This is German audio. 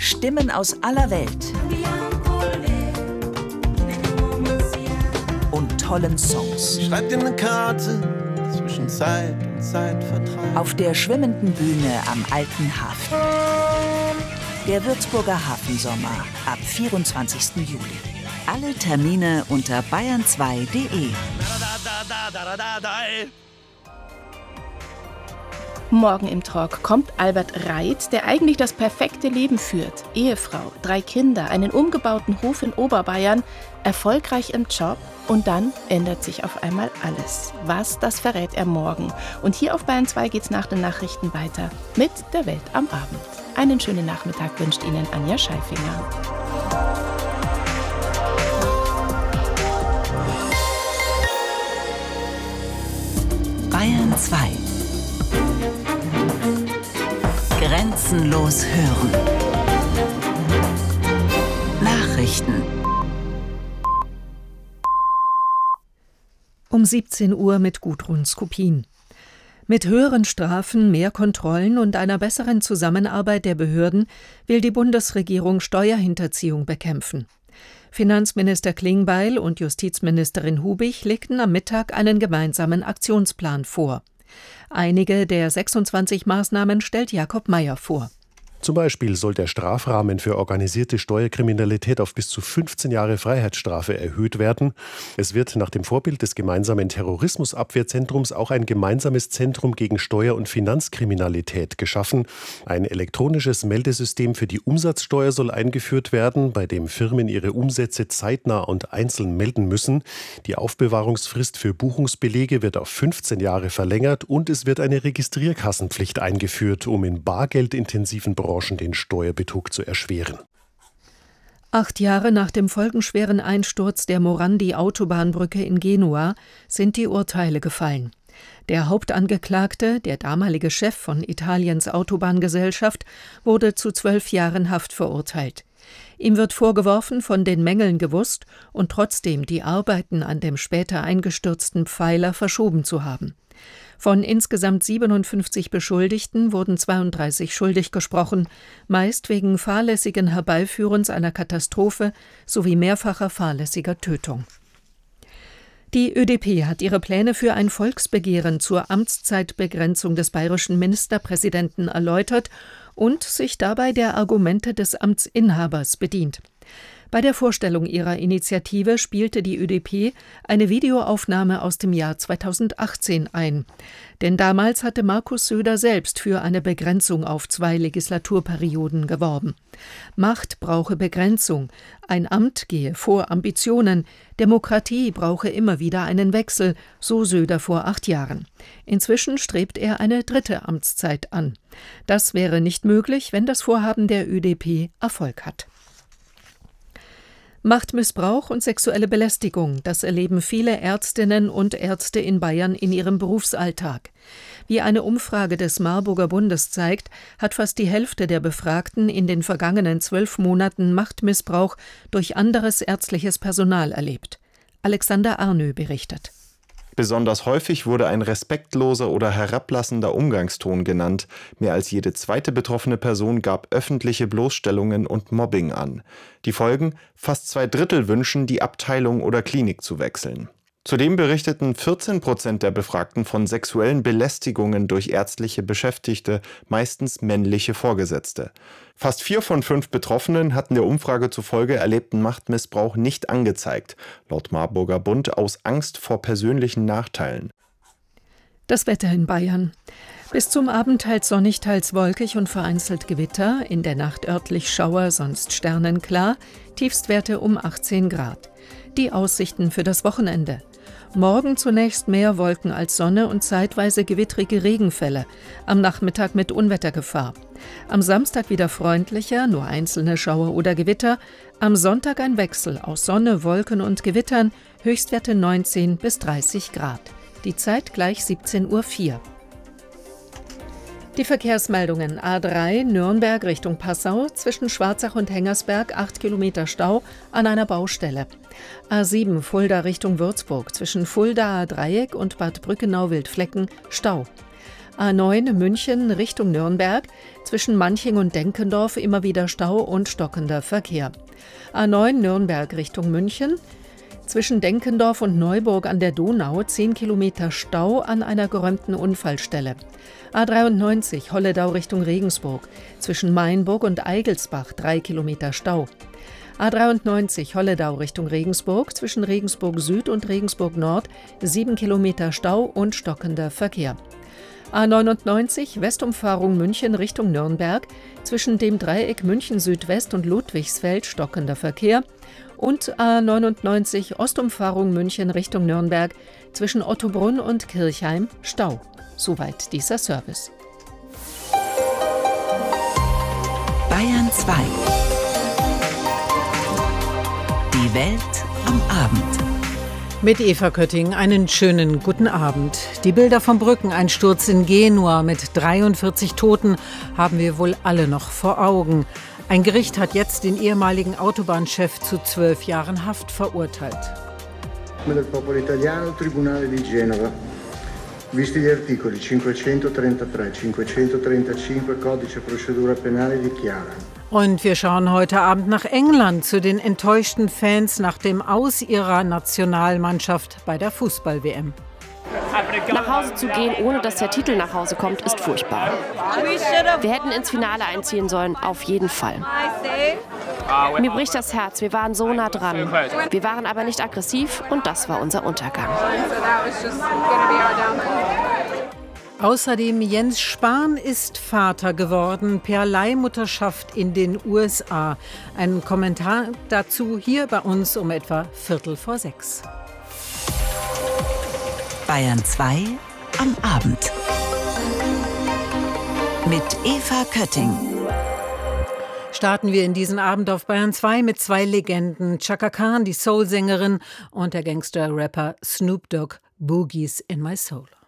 Stimmen aus aller Welt und tollen Songs. Schreib dir eine Karte zwischen Zeit und Zeitvertreib. Auf der schwimmenden Bühne am Alten Hafen. Der Würzburger Hafensommer ab 24. Juli. Alle Termine unter bayern2.de. Morgen im Talk kommt Albert Reit, der eigentlich das perfekte Leben führt. Ehefrau, 3 Kinder, einen umgebauten Hof in Oberbayern, erfolgreich im Job und dann ändert sich auf einmal alles. Was, das verrät er morgen. Und hier auf Bayern 2 geht's nach den Nachrichten weiter mit der Welt am Abend. Einen schönen Nachmittag wünscht Ihnen Anja Scheifinger. Bayern 2. Grenzenlos hören. Nachrichten. Um 17 Uhr mit Gudrun Skupin. Mit höheren Strafen, mehr Kontrollen und einer besseren Zusammenarbeit der Behörden will die Bundesregierung Steuerhinterziehung bekämpfen. Finanzminister Klingbeil und Justizministerin Hubig legten am Mittag einen gemeinsamen Aktionsplan vor. Einige der 26 Maßnahmen stellt Jakob Mayer vor. Zum Beispiel soll der Strafrahmen für organisierte Steuerkriminalität auf bis zu 15 Jahre Freiheitsstrafe erhöht werden. Es wird nach dem Vorbild des gemeinsamen Terrorismusabwehrzentrums auch ein gemeinsames Zentrum gegen Steuer- und Finanzkriminalität geschaffen. Ein elektronisches Meldesystem für die Umsatzsteuer soll eingeführt werden, bei dem Firmen ihre Umsätze zeitnah und einzeln melden müssen. Die Aufbewahrungsfrist für Buchungsbelege wird auf 15 Jahre verlängert und es wird eine Registrierkassenpflicht eingeführt, um in bargeldintensiven Branchen den Steuerbetrug zu erschweren. 8 Jahre nach dem folgenschweren Einsturz der Morandi-Autobahnbrücke in Genua sind die Urteile gefallen. Der Hauptangeklagte, der damalige Chef von Italiens Autobahngesellschaft, wurde zu 12 Jahren Haft verurteilt. Ihm wird vorgeworfen, von den Mängeln gewusst und trotzdem die Arbeiten an dem später eingestürzten Pfeiler verschoben zu haben. Von insgesamt 57 Beschuldigten wurden 32 schuldig gesprochen, meist wegen fahrlässigen Herbeiführens einer Katastrophe sowie mehrfacher fahrlässiger Tötung. Die ÖDP hat ihre Pläne für ein Volksbegehren zur Amtszeitbegrenzung des bayerischen Ministerpräsidenten erläutert und sich dabei der Argumente des Amtsinhabers bedient. Bei der Vorstellung ihrer Initiative spielte die ÖDP eine Videoaufnahme aus dem Jahr 2018 ein. Denn damals hatte Markus Söder selbst für eine Begrenzung auf 2 Legislaturperioden geworben. Macht brauche Begrenzung, ein Amt gehe vor Ambitionen, Demokratie brauche immer wieder einen Wechsel, so Söder vor 8 Jahren. Inzwischen strebt er eine 3. Amtszeit an. Das wäre nicht möglich, wenn das Vorhaben der ÖDP Erfolg hat. Machtmissbrauch und sexuelle Belästigung, das erleben viele Ärztinnen und Ärzte in Bayern in ihrem Berufsalltag. Wie eine Umfrage des Marburger Bundes zeigt, hat fast die Hälfte der Befragten in den vergangenen 12 Monaten Machtmissbrauch durch anderes ärztliches Personal erlebt. Alexander Arnö berichtet. Besonders häufig wurde ein respektloser oder herablassender Umgangston genannt. Mehr als jede zweite betroffene Person gab öffentliche Bloßstellungen und Mobbing an. Die Folgen? Fast 2/3 wünschen, die Abteilung oder Klinik zu wechseln. Zudem berichteten 14% der Befragten von sexuellen Belästigungen durch ärztliche Beschäftigte, meistens männliche Vorgesetzte. Fast 4 von 5 Betroffenen hatten der Umfrage zufolge erlebten Machtmissbrauch nicht angezeigt, laut Marburger Bund aus Angst vor persönlichen Nachteilen. Das Wetter in Bayern. Bis zum Abend teils sonnig, teils wolkig und vereinzelt Gewitter, in der Nacht örtlich Schauer, sonst sternenklar, Tiefstwerte um 18 Grad. Die Aussichten für das Wochenende. Morgen zunächst mehr Wolken als Sonne und zeitweise gewittrige Regenfälle, am Nachmittag mit Unwettergefahr. Am Samstag wieder freundlicher, nur einzelne Schauer oder Gewitter. Am Sonntag ein Wechsel aus Sonne, Wolken und Gewittern, Höchstwerte 19 bis 30 Grad. Die Zeit gleich 17:04 Uhr. Die Verkehrsmeldungen: A3 Nürnberg Richtung Passau, zwischen Schwarzach und Hengersberg 8 Kilometer Stau an einer Baustelle. A7 Fulda Richtung Würzburg, zwischen Fuldaer Dreieck und Bad Brückenau-Wildflecken Stau. A9 München Richtung Nürnberg, zwischen Manching und Denkendorf immer wieder Stau und stockender Verkehr. A9 Nürnberg Richtung München, zwischen Denkendorf und Neuburg an der Donau 10 Kilometer Stau an einer geräumten Unfallstelle. A93 Holledau Richtung Regensburg, zwischen Mainburg und Eigelsbach 3 Kilometer Stau. A93 Holledau Richtung Regensburg, zwischen Regensburg Süd und Regensburg Nord 7 Kilometer Stau und stockender Verkehr. A99 Westumfahrung München Richtung Nürnberg, zwischen dem Dreieck München Südwest und Ludwigsfeld stockender Verkehr und A99 Ostumfahrung München Richtung Nürnberg, zwischen Ottobrunn und Kirchheim Stau. Soweit dieser Service. Bayern 2. Die Welt am Abend. Mit Eva Kötting einen schönen guten Abend. Die Bilder vom Brückeneinsturz in Genua mit 43 Toten haben wir wohl alle noch vor Augen. Ein Gericht hat jetzt den ehemaligen Autobahnchef zu 12 Jahren Haft verurteilt. Del popolo italiano, Tribunale di Genova. Visti gli articoli 533, 535 Codice Procedura Penale dichiara. Und wir schauen heute Abend nach England zu den enttäuschten Fans nach dem Aus ihrer Nationalmannschaft bei der Fußball-WM. Nach Hause zu gehen, ohne dass der Titel nach Hause kommt, ist furchtbar. Wir hätten ins Finale einziehen sollen, auf jeden Fall. Mir bricht das Herz, wir waren so nah dran. Wir waren aber nicht aggressiv und das war unser Untergang. Außerdem Jens Spahn ist Vater geworden, per Leihmutterschaft in den USA. Ein Kommentar dazu hier bei uns um etwa 5:45. Bayern 2 am Abend. Mit Eva Kötting. Starten wir in diesen Abend auf Bayern 2 mit 2 Legenden. Chaka Khan, die Soul-Sängerin, und der Gangster-Rapper Snoop Dogg, Boogies in My Soul.